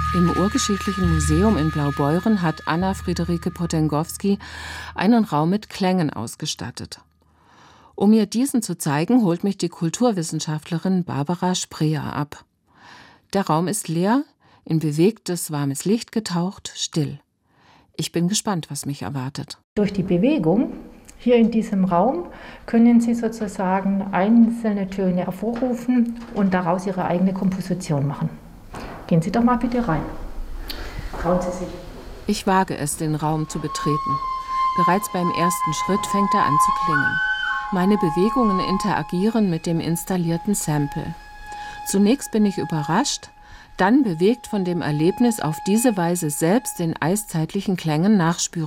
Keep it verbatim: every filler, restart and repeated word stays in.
Im Urgeschichtlichen Museum in Blaubeuren hat Anna Friederike Potengowski einen Raum mit Klängen ausgestattet. Um mir diesen zu zeigen, holt mich die Kulturwissenschaftlerin Barbara Spreer ab. Der Raum ist leer, in bewegtes, warmes Licht getaucht, still. Ich bin gespannt, was mich erwartet. Durch die Bewegung hier in diesem Raum können Sie sozusagen einzelne Töne hervorrufen und daraus Ihre eigene Komposition machen. Gehen Sie doch mal bitte rein. Trauen Sie sich. Ich wage es, den Raum zu betreten. Bereits beim ersten Schritt fängt er an zu klingen. Meine Bewegungen interagieren mit dem installierten Sample. Zunächst bin ich überrascht, dann bewegt von dem Erlebnis, auf diese Weise selbst den eiszeitlichen Klängen nachspüren